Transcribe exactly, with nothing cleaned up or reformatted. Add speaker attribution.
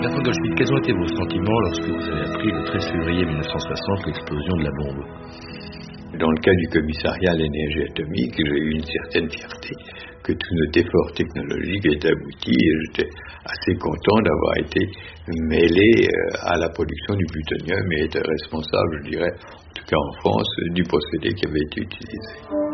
Speaker 1: Bertrand Goldschmidt, quels ont été vos sentiments lorsque vous avez appris le treize février mille neuf cent soixante l'explosion de la bombe?
Speaker 2: Dans le cas du commissariat à l'énergie atomique, j'ai eu une certaine fierté que tout notre effort technologique ait abouti et j'étais assez content d'avoir été mêlé à la production du plutonium et être responsable, je dirais, en tout cas en France, du procédé qui avait été utilisé.